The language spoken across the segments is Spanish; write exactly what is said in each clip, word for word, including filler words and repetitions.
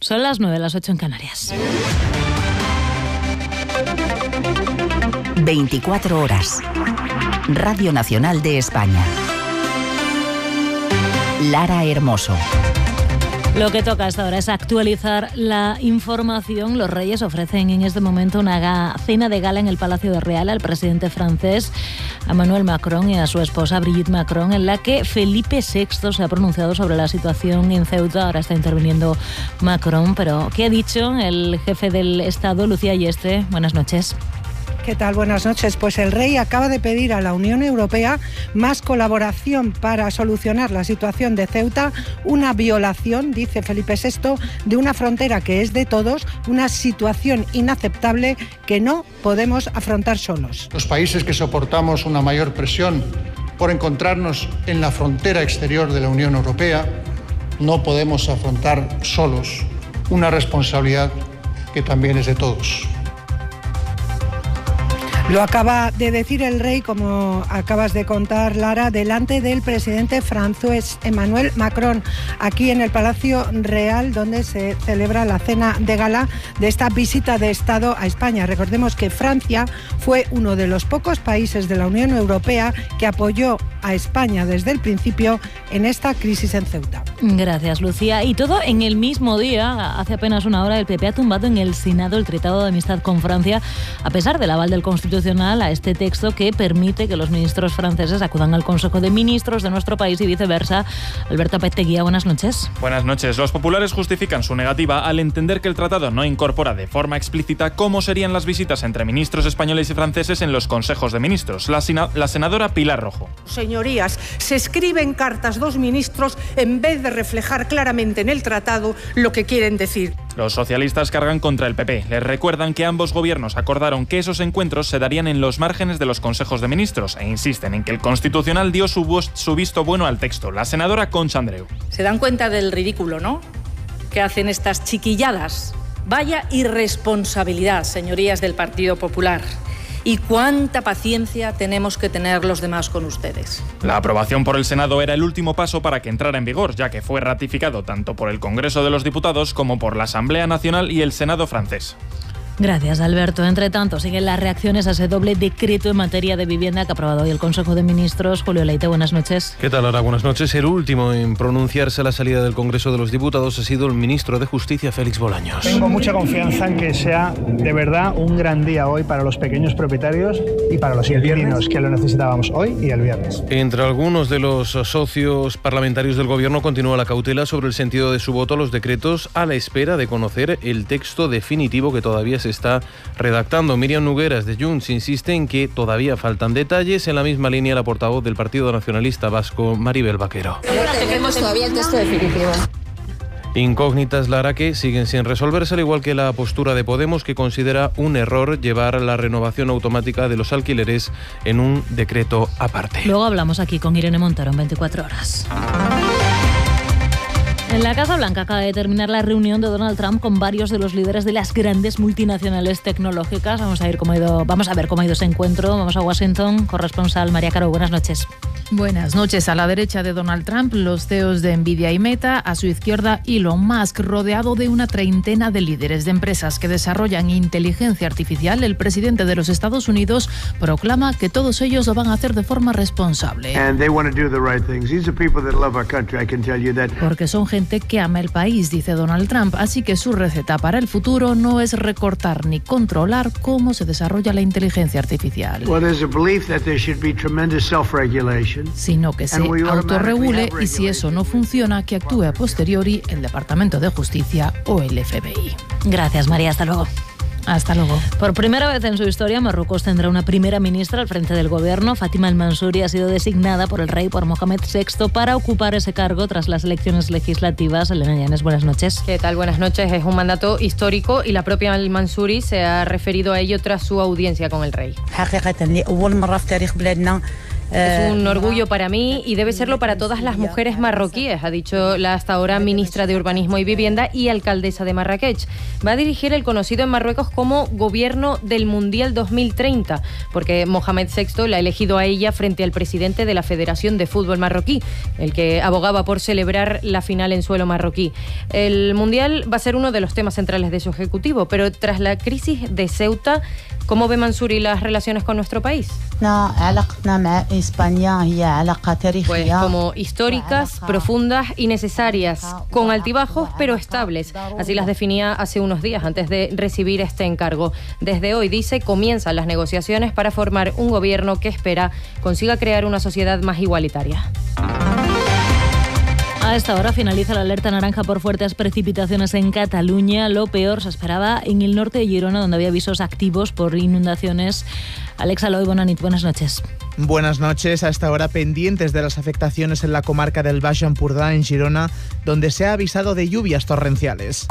Son las nueve, las ocho en Canarias. veinticuatro horas. Radio Nacional de España. Lara Hermoso. Lo que toca hasta ahora es actualizar la información. Los Reyes ofrecen en este momento una cena de gala en el Palacio de Real al presidente francés, a Emmanuel Macron, y a su esposa Brigitte Macron, en la que Felipe sexto se ha pronunciado sobre la situación en Ceuta. Ahora está interviniendo Macron, pero ¿qué ha dicho el jefe del Estado, Lucía Ayestre? Buenas noches. ¿Qué tal? Buenas noches. Pues el rey acaba de pedir a la Unión Europea más colaboración para solucionar la situación de Ceuta, una violación, dice Felipe sexto, de una frontera que es de todos, una situación inaceptable que no podemos afrontar solos. Los países que soportamos una mayor presión por encontrarnos en la frontera exterior de la Unión Europea no podemos afrontar solos una responsabilidad que también es de todos. Lo acaba de decir el rey, como acabas de contar, Lara, delante del presidente francés Emmanuel Macron, aquí en el Palacio Real, donde se celebra la cena de gala de esta visita de Estado a España. Recordemos que Francia fue uno de los pocos países de la Unión Europea que apoyó a España desde el principio en esta crisis en Ceuta. Gracias, Lucía. Y todo en el mismo día. Hace apenas una hora el P P ha tumbado en el Senado el Tratado de Amistad con Francia, a pesar del aval del Constitucional a este texto que permite que los ministros franceses acudan al Consejo de Ministros de nuestro país y viceversa. Alberto Peteguía, buenas noches. Buenas noches. Los populares justifican su negativa al entender que el tratado no incorpora de forma explícita cómo serían las visitas entre ministros españoles y franceses en los consejos de ministros. La, sina- la senadora Pilar Rojo. Señorías, se escriben cartas dos ministros en vez de reflejar claramente en el tratado lo que quieren decir. Los socialistas cargan contra el P P. Les recuerdan que ambos gobiernos acordaron que esos encuentros se darían en los márgenes de los consejos de ministros e insisten en que el Constitucional dio su, voz, su visto bueno al texto. La senadora Concha Andreu. Se dan cuenta del ridículo, ¿no?, que hacen estas chiquilladas. Vaya irresponsabilidad, señorías del Partido Popular. ¿Y cuánta paciencia tenemos que tener los demás con ustedes? La aprobación por el Senado era el último paso para que entrara en vigor, ya que fue ratificado tanto por el Congreso de los Diputados como por la Asamblea Nacional y el Senado francés. Gracias, Alberto. Entre tanto, siguen las reacciones a ese doble decreto en materia de vivienda que ha aprobado hoy el Consejo de Ministros. Julio Leite, buenas noches. ¿Qué tal, Lara? Buenas noches. El último en pronunciarse a la salida del Congreso de los Diputados ha sido el ministro de Justicia, Félix Bolaños. Tengo mucha confianza en que sea de verdad un gran día hoy para los pequeños propietarios y para los inquilinos, que lo necesitábamos hoy y el viernes. Entre algunos de los socios parlamentarios del Gobierno continúa la cautela sobre el sentido de su voto a los decretos, a la espera de conocer el texto definitivo que todavía se se está redactando. Miriam Nogueras de Junts insiste en que todavía faltan detalles. En la misma línea, la portavoz del Partido Nacionalista Vasco, Maribel Vaquero. Tenemos todavía el texto definitivo. Incógnitas, Lara, que siguen sin resolverse, al igual que la postura de Podemos, que considera un error llevar la renovación automática de los alquileres en un decreto aparte. Luego hablamos aquí con Irene Montero en veinticuatro horas. En la Casa Blanca acaba de terminar la reunión de Donald Trump con varios de los líderes de las grandes multinacionales tecnológicas. Vamos a, ir cómo ha ido, vamos a ver cómo ha ido ese encuentro. Vamos a Washington. Corresponsal María Caro, buenas noches. Buenas noches. A la derecha de Donald Trump, los C E Os de Nvidia y Meta. A su izquierda, Elon Musk, rodeado de una treintena de líderes de empresas que desarrollan inteligencia artificial. El presidente de los Estados Unidos proclama que todos ellos lo van a hacer de forma responsable. Porque son gente que ama el país, dice Donald Trump. Así que su receta para el futuro no es recortar ni controlar cómo se desarrolla la inteligencia artificial, sino que se autorregule y, si eso no funciona, que actúe a posteriori el Departamento de Justicia o el F B I. Gracias, María. Hasta luego. Hasta luego. Por primera vez en su historia, Marruecos tendrá una primera ministra al frente del gobierno. Fátima al-Mansouri ha sido designada por el rey, por Mohamed sexto, para ocupar ese cargo tras las elecciones legislativas. Elena Llanes, buenas noches. ¿Qué tal? Buenas noches. Es un mandato histórico y la propia al-Mansouri se ha referido a ello tras su audiencia con el rey. Es un orgullo para mí y debe serlo para todas las mujeres marroquíes, ha dicho la hasta ahora ministra de Urbanismo y Vivienda y alcaldesa de Marrakech. Va a dirigir el conocido en Marruecos como Gobierno del Mundial dos mil treinta, porque Mohamed sexto la ha elegido a ella frente al presidente de la Federación de Fútbol marroquí, el que abogaba por celebrar la final en suelo marroquí. El Mundial va a ser uno de los temas centrales de su ejecutivo, pero tras la crisis de Ceuta, ¿cómo ve Mansouri las relaciones con nuestro país? Pues como históricas, profundas y necesarias, con altibajos pero estables. Así las definía hace unos días antes de recibir este encargo. Desde hoy, dice, comienzan las negociaciones para formar un gobierno que espera consiga crear una sociedad más igualitaria. A esta hora finaliza la alerta naranja por fuertes precipitaciones en Cataluña. Lo peor se esperaba en el norte de Girona, donde había avisos activos por inundaciones. Alexa Loy, Bonanit, buenas noches. Buenas noches. A esta hora pendientes de las afectaciones en la comarca del Baix Empordà, en Girona, donde se ha avisado de lluvias torrenciales.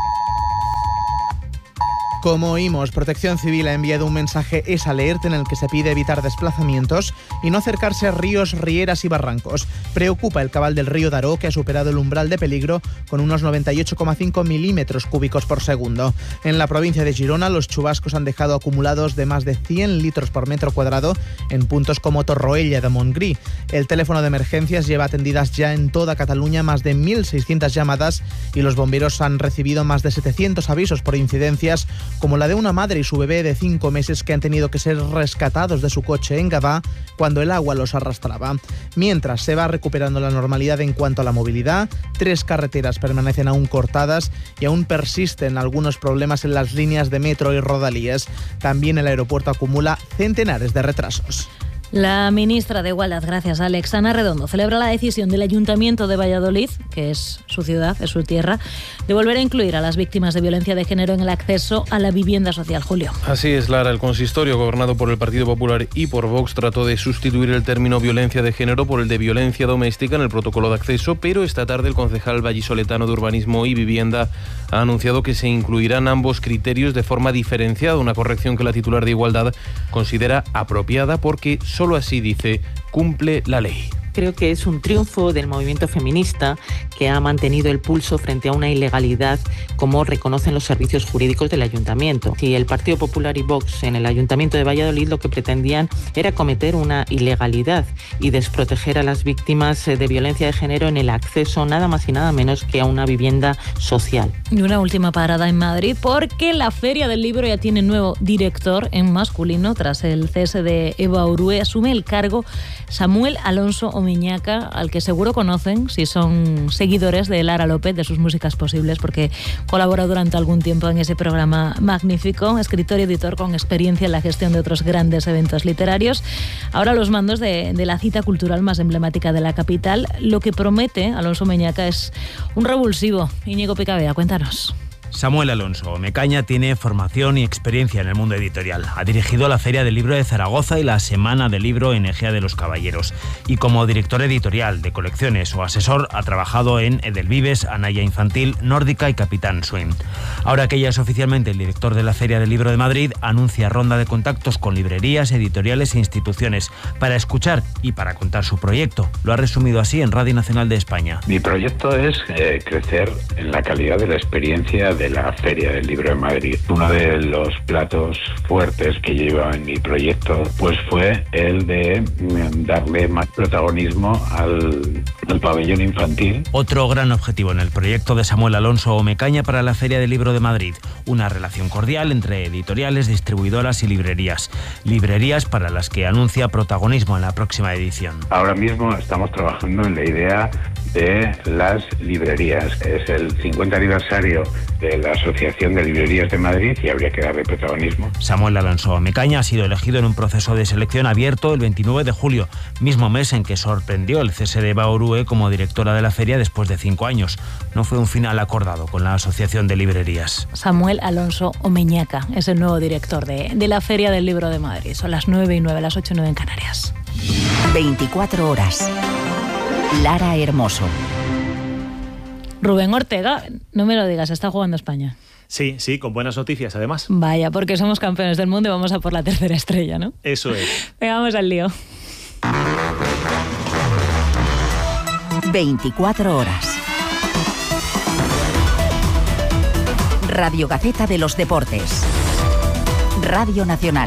Como oímos, Protección Civil ha enviado un mensaje Es Alert en el que se pide evitar desplazamientos y no acercarse a ríos, rieras y barrancos. Preocupa el cabal del río Daró, que ha superado el umbral de peligro con unos noventa y ocho coma cinco milímetros cúbicos por segundo. En la provincia de Girona, los chubascos han dejado acumulados de más de cien litros por metro cuadrado en puntos como Torroella de Montgrí. El teléfono de emergencias lleva atendidas ya en toda Cataluña más de mil seiscientas llamadas y los bomberos han recibido más de setecientos avisos por incidencias como la de una madre y su bebé de cinco meses que han tenido que ser rescatados de su coche en Gavà cuando el agua los arrastraba. Mientras se va recuperando la normalidad en cuanto a la movilidad, tres carreteras permanecen aún cortadas y aún persisten algunos problemas en las líneas de metro y rodalíes. También el aeropuerto acumula centenares de retrasos. La ministra de Igualdad, gracias Alex, Ana Redondo, celebra la decisión del Ayuntamiento de Valladolid, que es su ciudad, es su tierra, de volver a incluir a las víctimas de violencia de género en el acceso a la vivienda social. Julio. Así es, Lara. El consistorio, gobernado por el Partido Popular y por Vox, trató de sustituir el término violencia de género por el de violencia doméstica en el protocolo de acceso, pero esta tarde el concejal vallisoletano de Urbanismo y Vivienda ha anunciado que se incluirán ambos criterios de forma diferenciada, una corrección que la titular de Igualdad considera apropiada porque solo así, dice, cumple la ley. Creo que es un triunfo del movimiento feminista que ha mantenido el pulso frente a una ilegalidad como reconocen los servicios jurídicos del ayuntamiento. Si el Partido Popular y Vox en el Ayuntamiento de Valladolid lo que pretendían era cometer una ilegalidad y desproteger a las víctimas de violencia de género en el acceso nada más y nada menos que a una vivienda social. Y una última parada en Madrid porque la Feria del Libro ya tiene nuevo director en masculino. Tras el cese de Eva Urue asume el cargo Samuel Alonso Omeñaca, al que seguro conocen si son seguidores de Lara López, de sus músicas posibles, porque colaboró durante algún tiempo en ese programa magnífico, escritor y editor con experiencia en la gestión de otros grandes eventos literarios. Ahora los mandos de, de la cita cultural más emblemática de la capital. Lo que promete Alonso Omeñaca es un revulsivo. Íñigo Picabea, cuéntanos. Samuel Alonso Omecaña tiene formación y experiencia en el mundo editorial. Ha dirigido la Feria del Libro de Zaragoza y la Semana del Libro en Egea de los Caballeros. Y como director editorial de colecciones o asesor ha trabajado en Edelvives, Anaya Infantil, Nórdica y Capitán Swing. Ahora que ya es oficialmente el director de la Feria del Libro de Madrid, anuncia ronda de contactos con librerías, editoriales e instituciones para escuchar y para contar su proyecto. Lo ha resumido así en Radio Nacional de España. Mi proyecto es eh, crecer en la calidad de la experiencia de la Feria del Libro de Madrid. Uno de los platos fuertes que lleva en mi proyecto pues fue el de darle más protagonismo al, al pabellón infantil. Otro gran objetivo en el proyecto de Samuel Alonso Omecaña para la Feria del Libro de Madrid, una relación cordial entre editoriales, distribuidoras y librerías. Librerías para las que anuncia protagonismo en la próxima edición. Ahora mismo estamos trabajando en la idea de las librerías. Es el cincuenta aniversario de la Asociación de Librerías de Madrid y habría que darle protagonismo. Samuel Alonso Omecaña ha sido elegido en un proceso de selección abierto el veintinueve de julio, mismo mes en que sorprendió el cese de Eva Urue como directora de la feria después de cinco años. No fue un final acordado con la Asociación de Librerías. Samuel Alonso Omeñaca es el nuevo director de, de la Feria del Libro de Madrid. Son las nueve y nueve, las ocho y nueve en Canarias. veinticuatro horas. Lara Hermoso. Rubén Ortega, no me lo digas, está jugando España. Sí, sí, con buenas noticias además. Vaya, porque somos campeones del mundo y vamos a por la tercera estrella, ¿no? Eso es. Venga, vamos al lío. veinticuatro horas. Radio Gaceta de los Deportes. Radio Nacional.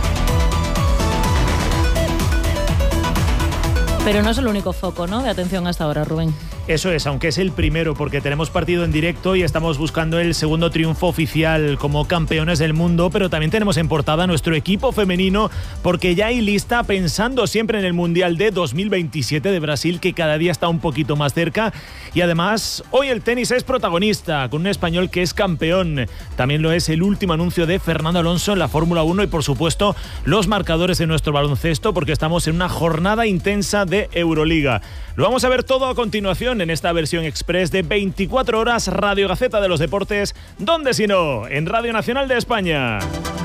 Pero no es el único foco, ¿no?, de atención hasta ahora, Rubén. Eso es, aunque es el primero, porque tenemos partido en directo y estamos buscando el segundo triunfo oficial como campeones del mundo, pero también tenemos en portada nuestro equipo femenino, porque ya hay lista pensando siempre en el Mundial de dos mil veintisiete de Brasil, que cada día está un poquito más cerca. Y además, hoy el tenis es protagonista, con un español que es campeón. También lo es el último anuncio de Fernando Alonso en la Fórmula uno y, por supuesto, los marcadores de nuestro baloncesto, porque estamos en una jornada intensa de Euroliga. Lo vamos a ver todo a continuación en esta versión express de veinticuatro horas Radio Gaceta de los Deportes. ¿Dónde si no? En Radio Nacional de España.